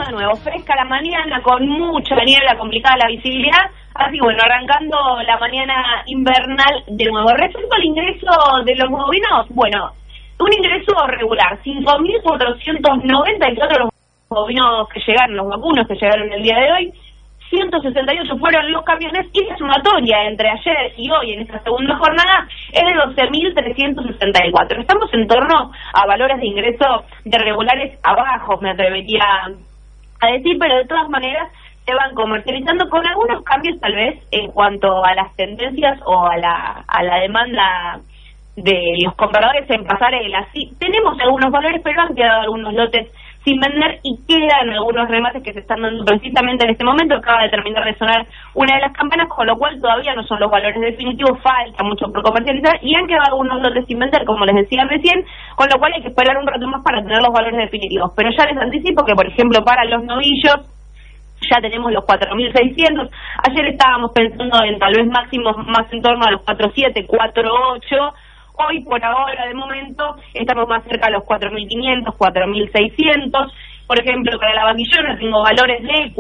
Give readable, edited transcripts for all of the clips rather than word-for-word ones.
de nuevo, fresca la mañana, con mucha niebla, complicada la visibilidad, así bueno, arrancando la mañana invernal de nuevo. Respecto al ingreso de los bovinos, bueno, un ingreso regular, 5.494 los bovinos que llegaron, los vacunos que llegaron el día de hoy, 168 fueron los camiones y la sumatoria entre ayer y hoy en esta segunda jornada es de 12.364. Estamos en torno a valores de ingreso de regulares abajos, me atrevería a decir, pero de todas maneras se van comercializando con algunos cambios tal vez en cuanto a las tendencias o a la demanda de los compradores en pasarela. Sí, tenemos algunos valores, pero han quedado algunos lotes sin vender y quedan algunos remates que se están dando precisamente en este momento. Acaba de terminar de sonar una de las campanas, con lo cual todavía no son los valores definitivos, falta mucho por comercializar y han quedado algunos lotes sin vender, como les decía recién, con lo cual hay que esperar un rato más para tener los valores definitivos. Pero ya les anticipo que, por ejemplo, para los novillos ya tenemos los 4.600. Ayer estábamos pensando en tal vez máximos más en torno a los 4.700, 4.800. Hoy, por ahora, de momento, estamos más cerca de los 4.500, 4.600. Por ejemplo, para la vaquillona tengo valores de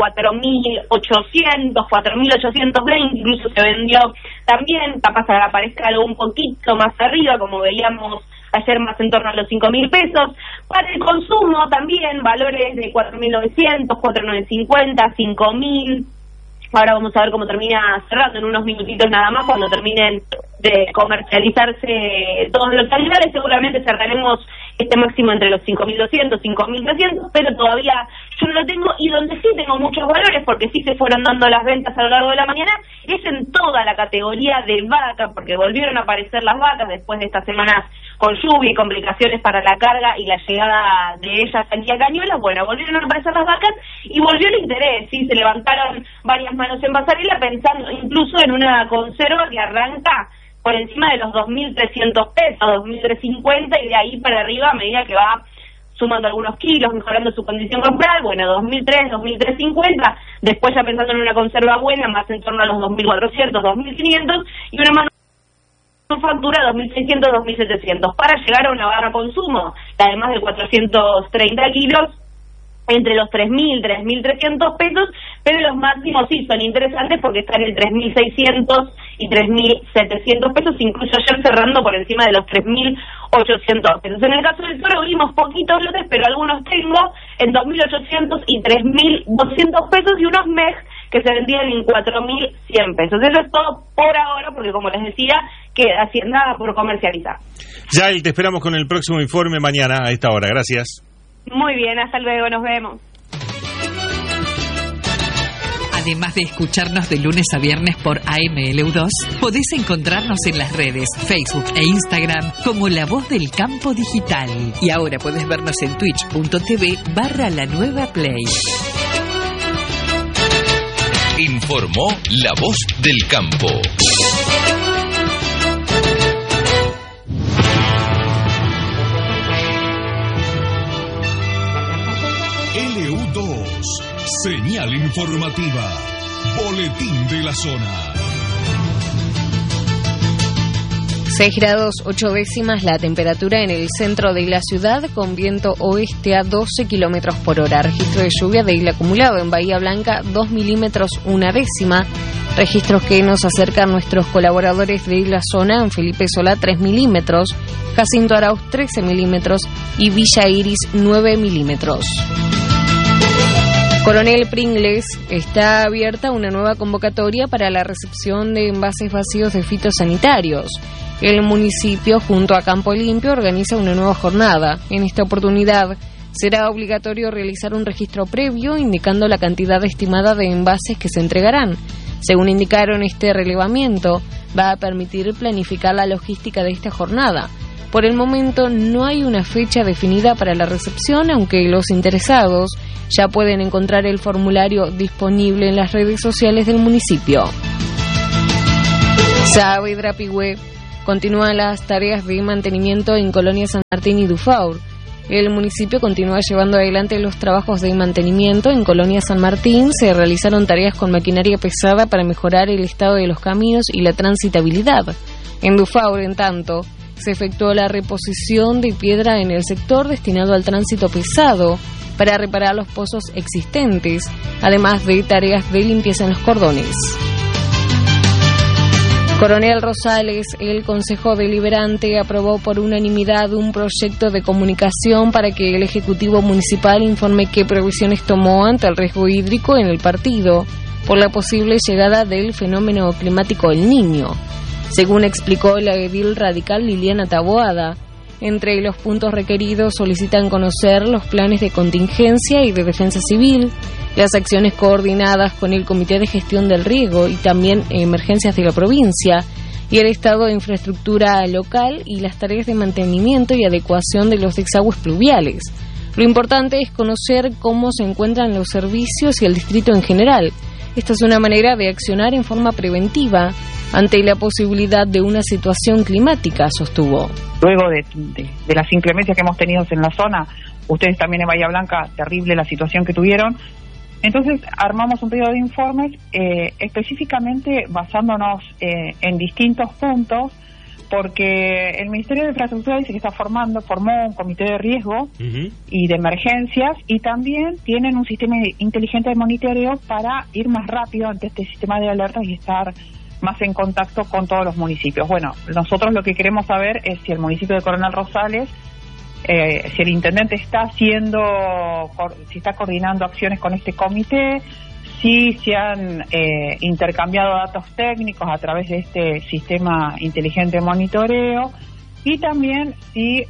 4.800, 4.820, incluso se vendió también, capaz que aparezca algo un poquito más arriba, como veíamos ayer, más en torno a los 5.000 pesos. Para el consumo también, valores de 4.900, 4.950, 5.000. Ahora vamos a ver cómo termina cerrando en unos minutitos nada más, cuando terminen de comercializarse todos los animales. Seguramente cerraremos este máximo entre los 5.200, 5.300, pero todavía yo no lo tengo, y donde sí tengo muchos valores, porque sí se fueron dando las ventas a lo largo de la mañana, es en toda la categoría de vaca, porque volvieron a aparecer las vacas después de estas semanas con lluvia y complicaciones para la carga y la llegada de ellas aquí a Cañuelas. Bueno, volvieron a aparecer las vacas y volvió el interés, sí, se levantaron varias manos en pasarela pensando incluso en una conserva que arranca por encima de los 2.300 pesos, 2.350, y de ahí para arriba a medida que va sumando algunos kilos, mejorando su condición corporal, bueno, 2.300, 2.350, después ya pensando en una conserva buena, más en torno a los 2.400, 2.500, y una manufactura 2.600, 2.700, para llegar a una barra consumo, además de 430 kilos, entre los 3.000, 3.300 pesos, pero los máximos sí son interesantes porque están en 3.600 y 3.700 pesos, incluso ayer cerrando por encima de los 3.800 pesos. En el caso del toro vimos poquitos lotes, pero algunos tengo en 2.800 y 3.200 pesos, y unos MEG que se vendían en 4.100 pesos. Eso es todo por ahora, porque como les decía, queda Hacienda por comercializar. Yael, te esperamos con el próximo informe mañana a esta hora. Gracias. Muy bien, hasta luego, nos vemos. Además de escucharnos de lunes a viernes por AMLU2, podés encontrarnos en las redes Facebook e Instagram como La Voz del Campo Digital. Y ahora podés vernos en twitch.tv/La Nueva Play. Informó La Voz del Campo. LU2, señal informativa, boletín de la zona. 6 grados 8 décimas la temperatura en el centro de la ciudad, con viento oeste a 12 kilómetros por hora. Registro de lluvia del acumulado en Bahía Blanca, 2 milímetros 1 décima. Registros que nos acercan nuestros colaboradores de la zona: en Felipe Solá 3 milímetros, Jacinto Arauz 13 milímetros y Villa Iris 9 milímetros. Coronel Pringles, está abierta una nueva convocatoria para la recepción de envases vacíos de fitosanitarios. El municipio, junto a Campo Limpio, organiza una nueva jornada. En esta oportunidad será obligatorio realizar un registro previo indicando la cantidad estimada de envases que se entregarán. Según indicaron, este relevamiento va a permitir planificar la logística de esta jornada. Por el momento no hay una fecha definida para la recepción, aunque los interesados ya pueden encontrar el formulario disponible en las redes sociales del municipio. Saavedra Pigüé continúan las tareas de mantenimiento en Colonia San Martín y Dufaur. El municipio continúa llevando adelante los trabajos de mantenimiento. En Colonia San Martín se realizaron tareas con maquinaria pesada para mejorar el estado de los caminos y la transitabilidad. En Dufaur, en tanto, se efectuó la reposición de piedra en el sector destinado al tránsito pesado para reparar los pozos existentes, además de tareas de limpieza en los cordones. Coronel Rosales, el Consejo Deliberante aprobó por unanimidad un proyecto de comunicación para que el Ejecutivo Municipal informe qué previsiones tomó ante el riesgo hídrico en el partido por la posible llegada del fenómeno climático El Niño. Según explicó la edil radical Liliana Taboada, entre los puntos requeridos solicitan conocer los planes de contingencia y de defensa civil, las acciones coordinadas con el Comité de Gestión del Riego y también emergencias de la provincia, y el estado de infraestructura local y las tareas de mantenimiento y adecuación de los desagües pluviales. Lo importante es conocer cómo se encuentran los servicios y el distrito en general. Esta es una manera de accionar en forma preventiva ante la posibilidad de una situación climática, sostuvo. Luego de las inclemencias que hemos tenido en la zona, ustedes también en Bahía Blanca, terrible la situación que tuvieron. Entonces armamos un pedido de informes específicamente basándonos en distintos puntos, porque el Ministerio de Infraestructura dice que formó un comité de riesgo y de emergencias, y también tienen un sistema inteligente de monitoreo para ir más rápido ante este sistema de alertas y estar más en contacto con todos los municipios. Bueno, nosotros lo que queremos saber es si el municipio de Coronel Rosales, si el intendente si está coordinando acciones con este comité, si se han intercambiado datos técnicos a través de este sistema inteligente de monitoreo, y también si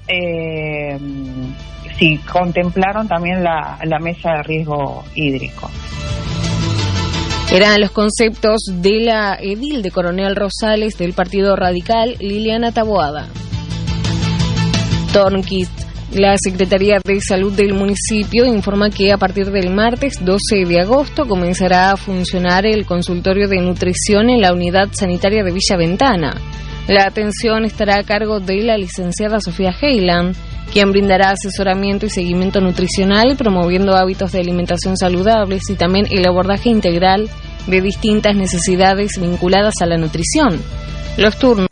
contemplaron también la mesa de riesgo hídrico. Eran los conceptos de la edil de Coronel Rosales del Partido Radical, Liliana Taboada. Tornquist. La Secretaría de Salud del municipio informa que a partir del martes 12 de agosto comenzará a funcionar el consultorio de nutrición en la unidad sanitaria de Villa Ventana. La atención estará a cargo de la licenciada Sofía Heiland, quien brindará asesoramiento y seguimiento nutricional, promoviendo hábitos de alimentación saludables y también el abordaje integral de distintas necesidades vinculadas a la nutrición. Los turnos